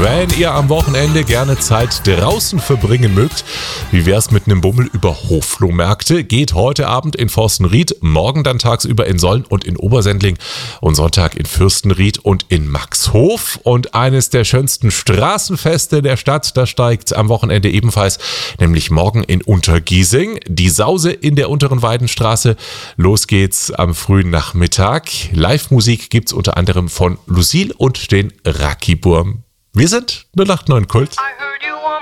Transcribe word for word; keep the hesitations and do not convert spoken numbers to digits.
Wenn ihr am Wochenende gerne Zeit draußen verbringen mögt, wie wär's mit einem Bummel über Hofflohmärkte? Geht heute Abend in Forstenried, morgen dann tagsüber in Solln und in Obersendling und Sonntag in Fürstenried und in Maxhof. Und eines der schönsten Straßenfeste der Stadt, das steigt am Wochenende ebenfalls, nämlich morgen in Untergiesing. Die Sause in der Unteren Weidenstraße. Los geht's am frühen Nachmittag. Live-Musik gibt's unter anderem von Lucille und den Rakiburm. Wir sind null acht neun Kult. I heard you